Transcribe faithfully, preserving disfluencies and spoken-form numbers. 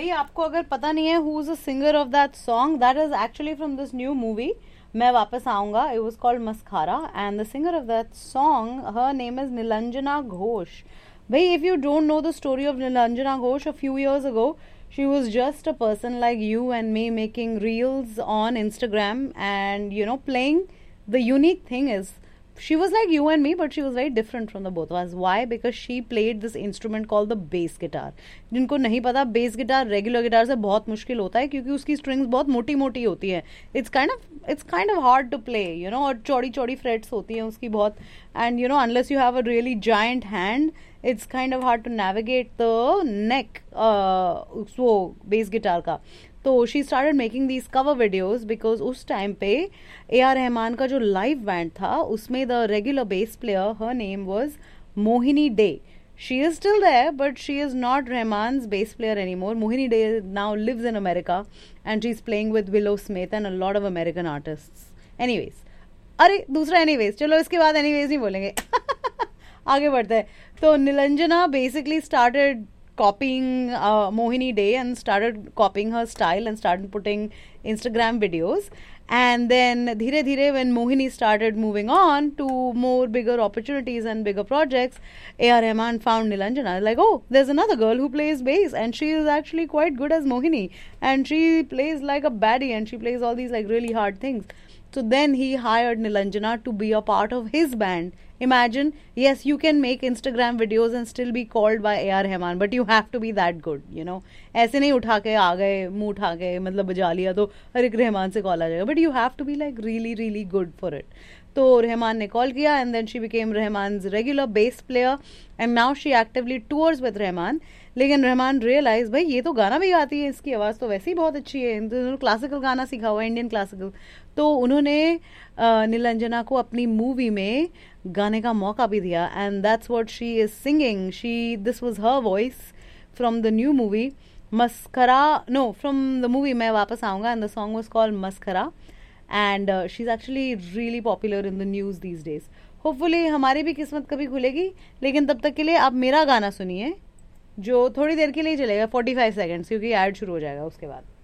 भाई आपको अगर पता नहीं है who is the singer of that song, that is actually from this new movie मैं वापस आऊंगा. It was called मस्खारा and the singer of that song, her name is Neelanjana Ghosh. भाई if you don't know the story of Nilanjana Ghosh, a few years ago she was just a person like you and me making reels on Instagram, and you know playing. The unique thing is she was like you and me, but she was very different from the both of us. Why? Because she played this instrument called the bass guitar. जिनको नहीं पता, bass guitar regular guitar से बहुत मुश्किल होता है क्योंकि उसकी strings बहुत मोटी मोटी होती है. It's kind of it's kind of hard to play, you know, और चौड़ी चौड़ी frets होती हैं उसकी बहुत. And you know unless you have a really giant hand, it's kind of hard to navigate the neck uh, वो bass guitar का. तो she started making these cover videos because उस टाइम पे ए आर रहमान का जो live band था उसमें the regular base player, her name was Mohini day. She is still there but she is not रहमान्स base player any more. Mohini day now lives in America and she is playing with willow Smith and a lot of American artists. Anyways, अरे दूसरा anyways, चलो इसके बाद anyways नहीं बोलेंगे. आगे बढ़ते हैं. तो Nilanjana basically started copying uh, Mohini Day and started copying her style and started putting Instagram videos. And then dheere dheere when Mohini started moving on to more bigger opportunities and bigger projects, A R Rahman found Nilanjana like, oh, there's another girl who plays bass and she is actually quite good as Mohini and she plays like a baddie and she plays all these like really hard things. So then he hired Nilanjana to be a part of his band. Imagine, yes, you can make Instagram videos and still be called by A R Rahman, but you have to be that good, you know. ऐसे नहीं उठा के आ गए, मुंह उठा के मतलब बजा लिया तो हर एक रहमान से कॉल आ जाएगा. But you have to be like really really good for it. तो रहमान ने कॉल किया and then she became Rahman's regular bass player and now she actively tours with Rahman. लेकिन रहमान रियलाइज भाई ये तो गाना भी गाती है, इसकी आवाज़ तो वैसे ही बहुत अच्छी है, इन्होंने क्लासिकल गाना सीखा हुआ है, इंडियन क्लासिकल. तो उन्होंने नीलांजना को अपनी मूवी में गाने का मौका भी दिया and that's what she is singing. She this was her voice from the new movie mascara, know from the movie मैं वापस आऊँगा and the song was called mascara and she is actually really popular in the news these days. Hopefully हमारी भी किस्मत कभी खुलेगी, लेकिन तब तक के लिए आप मेरा गाना सुनिए जो थोड़ी देर के लिए चलेगा, फोर्टी फाइव सेकेंड्स, क्योंकि ऐड शुरू हो जाएगा उसके बाद.